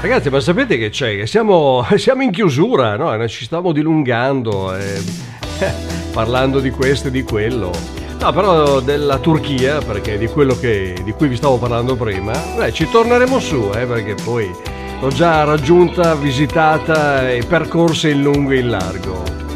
Ragazzi, ma sapete che c'è? Che siamo in chiusura, no? Ci stiamo dilungando, parlando di questo e di quello. No, però della Turchia, perché di di cui vi stavo parlando prima, ci torneremo su, perché poi l'ho già raggiunta, visitata e percorsa in lungo e in largo.